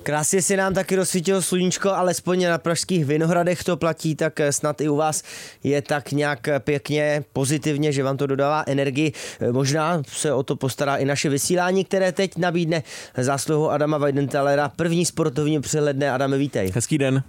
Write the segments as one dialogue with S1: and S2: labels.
S1: Krásně si nám taky rozsvítilo sluníčko, alespoň na pražských Vinohradech to platí, tak snad i u vás je tak nějak pěkně pozitivně, že vám to dodává energii. Možná se o to postará i naše vysílání, které teď nabídne zásluhou Adama Weidenthallera. První sportovní přehledné. Adame, vítej.
S2: Hezký den.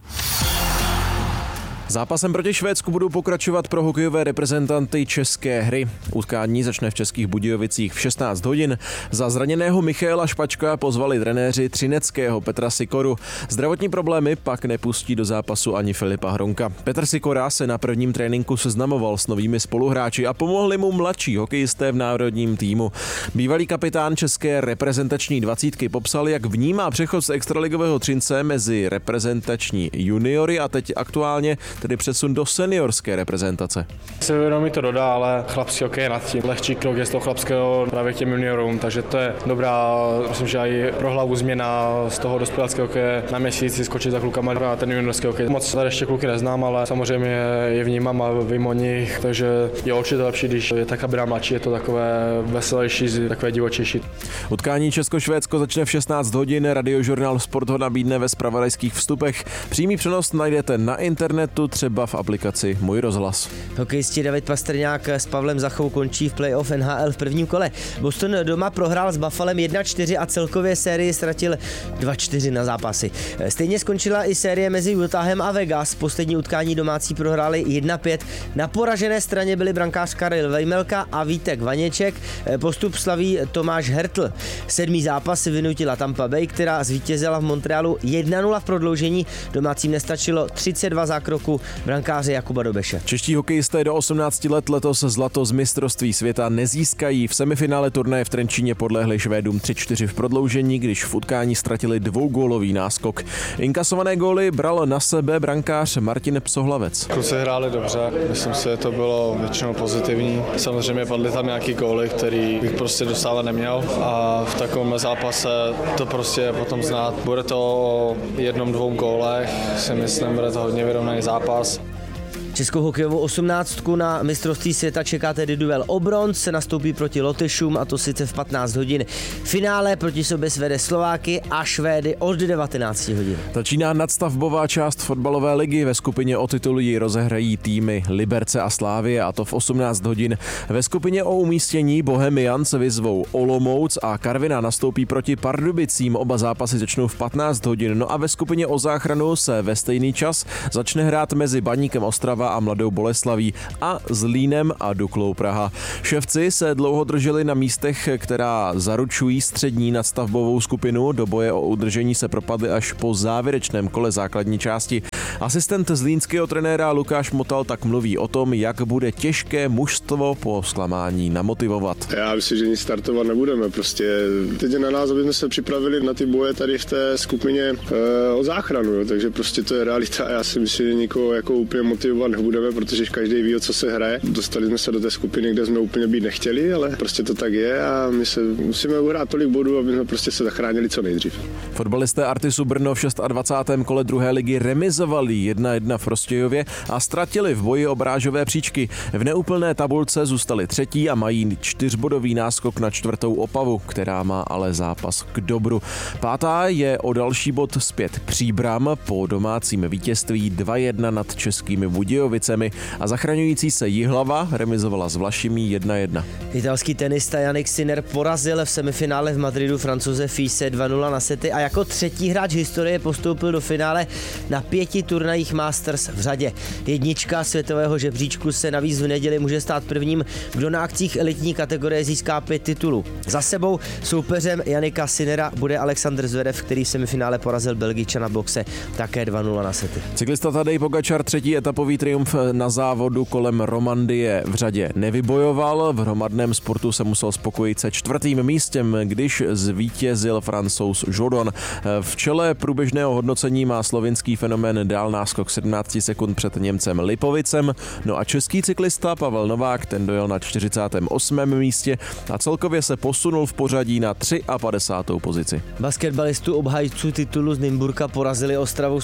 S2: Zápasem proti Švédsku budou pokračovat pro hokejové reprezentanty české hry. Utkání začne v Českých Budějovicích v 16 hodin. Za zraněného Michaela Špačka pozvali trenéři třineckého Petra Sikoru. Zdravotní problémy pak nepustí do zápasu ani Filipa Hronka. Petr Sikora se na prvním tréninku seznamoval s novými spoluhráči a pomohli mu mladší hokejisté v národním týmu. Bývalý kapitán české reprezentační dvacítky popsal, jak vnímá přechod z extraligového Třince mezi reprezentační juniory a teď aktuálně tedy přesun do seniorské reprezentace.
S3: Sevědomí to dodá, ale chlapský hokej je nad tím. Lehčí krok je z toho chlapského právě k těm juniorům, takže to je dobrá, myslím, že i pro hlavu změna z toho dospělého hokeje na měsíc si skočit za klukama a ten juniorský hokej. Moc tady ještě kluky neznám, ale samozřejmě je vnímám a vím o nich, takže je určitě lepší, když je ta kabina mladší, je to takové veselější, takové divočejší.
S2: Utkání Česko-Švédsko začne v 16 hodin, Radiožurnál Sport ho nabídne ve zpravodajských vstupech. Přímý přenos najdete na internetu, třeba v aplikaci Můj rozhlas.
S1: Hokejisti David Pastrňák s Pavlem Zachou končí v playoff NHL v prvním kole. Boston doma prohrál s Buffalem 1-4 a celkově sérii ztratil 2-4 na zápasy. Stejně skončila i série mezi Utahem a Vegas. Poslední utkání domácí prohráli 1-5. Na poražené straně byli brankář Karel Vejmelka a Vítek Vaněček. Postup slaví Tomáš Hertl. 7. zápas si vynutila Tampa Bay, která zvítězila v Montrealu 1-0 v prodloužení. Domácím nestačilo 32 zákroků brankáře Jakuba Dobeše.
S2: Čeští hokejisté do 18 let letos zlato z mistrovství světa nezískají. V semifinále turnaje v Trenčíně podlehli Švédům 3-4 v prodloužení, když v utkání ztratili dvougólový náskok. Inkasované góly bral na sebe brankář Martin Psohlavec.
S3: Kluci hráli dobře, myslím si, že to bylo většinou pozitivní. Samozřejmě padly tam nějaký góly, který bych prostě dostávat neměl a v takovém zápase to prostě potom znát. Bude to o 1-2 gólech, si myslím, bude to hodně vyrovnaný zápas.
S1: Českou hokejovou 18 na mistrovství světa čeká tedy duel o bronz, se nastoupí proti Lotyšům a to sice v 15 hodin. Finále proti sobě svede Slováky a Švédy od 19 hodin.
S2: Začíná nadstavbová část fotbalové ligy, ve skupině o titul ji rozehrají týmy Liberce a Slávie a to v 18 hodin. Ve skupině o umístění Bohemians vyzvou Olomouc a Karviná nastoupí proti Pardubicím, oba zápasy začnou v 15 hodin. No a ve skupině o záchranu se ve stejný čas začne hrát mezi Baníkem Ostrava a Mladou Boleslaví a Zlínem a Duklou Praha. Ševci se dlouho drželi na místech, která zaručují střední nadstavbovou skupinu. Do boje o udržení se propadli až po závěrečném kole základní části. Asistent zlínského trenéra Lukáš Motal tak mluví o tom, jak bude těžké mužstvo po zklamání namotivovat.
S4: Já myslím, že nic startovat nebudeme. Prostě teď je na nás, aby jsme se připravili na ty boje tady v té skupině o záchranu. Jo. Takže prostě to je realita. Já si myslím, že nikoho jako úplně motivovat nebudeme, protože každý ví, o co se hraje. Dostali jsme se do té skupiny, kde jsme úplně být nechtěli, ale prostě to tak je a my se musíme uhrát tolik bodů, aby jsme prostě se zachránili co nejdřív.
S2: Fotbalisté Artisu Brno v 26. kole druhé ligy remizovali 1-1 v Prostějově a ztratili v boji o brážové příčky. V neúplné tabulce zůstali třetí a mají 4bodový náskok na čtvrtou Opavu, která má ale zápas k dobru. Pátá je o další bod zpět Příbram po domácím vítězství 2-1 nad Českými Budějovicemi a zachraňující se Jihlava remizovala s Vlašimí 1-1.
S1: Italský tenista Jannik Sinner porazil v semifinále v Madridu Francouze Fise 2-0 na sety a jako třetí hráč historie postoupil do finále na 5 turnajích Masters v řadě. Jednička světového žebříčku se navíc v neděli může stát prvním, kdo na akcích elitní kategorie získá 5 titulů. Za sebou soupeřem Jannika Sinnera bude Alexander Zverev, který v semifinále porazil Belgičana boxe také 2-0 na sety.
S2: Cyklista Tadej Pogačar třetí etapový triumf na závodu kolem Romandie v řadě nevybojoval. V hromadném sportu se musel spokojit se 4. místem, když zvítězil Francouz Jourdan. V čele průběžného hodnocení má slovinský fenomén dál náskok 17 sekund před Němcem Lipovicem. No a český cyklista Pavel Novák, ten dojel na 48. místě a celkově se posunul v pořadí na 53. pozici.
S1: Basketbalistu obhájců titulu z Nymburka porazili Ostravu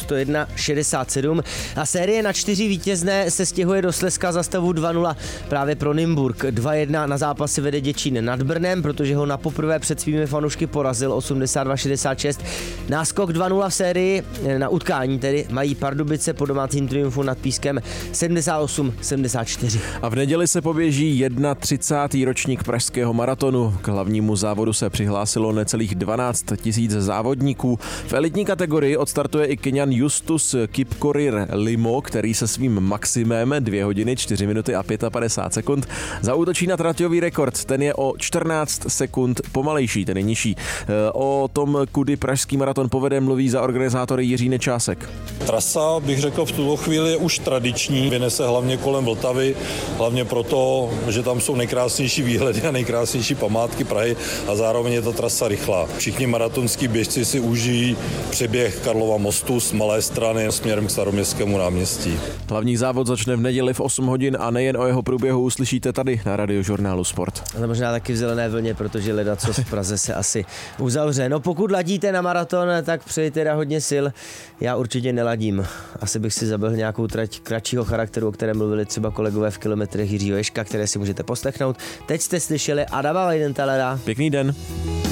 S1: 101-67 a série na 4 vítězné se stěhuje do Slezska za stavu 2-0 právě pro Nymburk. 2-1 na zápasy vede Děčín nad Brnem, protože ho napoprvé před svými fanoušky porazil 82-66. Náskok 2-0 v sérii na utkání tedy mají Pardubice po domácím triumfu nad Pískem 78-74.
S2: A v neděli se poběží 31. ročník pražského maratonu. K hlavnímu závodu se přihlásilo necelých 12 000 závodníků. V elitní kategorii odstartuje i Keňan Justus Kipkorir Limo, který se svým maximem 2 hodiny 4 minuty a 55 sekund zaútočí na traťový rekord. Ten je o 14 sekund pomalejší, ten je nižší. O tom, kudy pražský maraton povede, mluví za organizátory Jiří Nečásek.
S5: Trasa, bych řekl, v tuto chvíli je už tradiční. Vynese hlavně kolem Vltavy, hlavně proto, že tam jsou nejkrásnější výhledy a nejkrásnější památky Prahy a zároveň je ta trasa rychlá. Všichni maratonský běžci si užijí přeběh Karlova mostu z Malé Strany směrem k Staroměstskému náměstí.
S2: Hlavní závod začne v neděli v 8 hodin a nejen o jeho průběhu uslyšíte tady na Radiožurnálu Sport.
S1: Ale možná taky v zelené vlně, protože ledaco v Praze se asi uzavře. No pokud ladíte na maraton, tak přeji teda hodně sil. Já určitě neladím. Asi bych si zabil nějakou trať kratšího charakteru, o kterém mluvili třeba kolegové v Kilometrech Jiřího Ježka, které si můžete poslechnout. Teď jste slyšeli Adama Weidentalera.
S2: Pěkný den.